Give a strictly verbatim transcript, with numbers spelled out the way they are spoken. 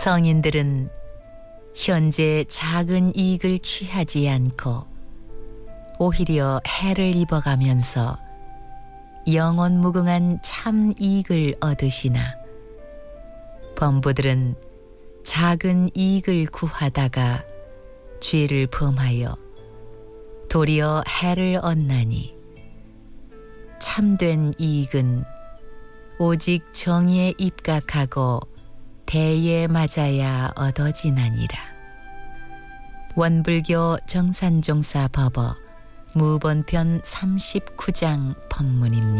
성인들은 현재 작은 이익을 취하지 않고 오히려 해를 입어가면서 영원무궁한 참 이익을 얻으시나 범부들은 작은 이익을 구하다가 죄를 범하여 도리어 해를 얻나니 참된 이익은 오직 정의에 입각하고 대에 맞아야 얻어지나니라. 원불교 정산종사 법어 무본편 삼십구 장 법문입니다.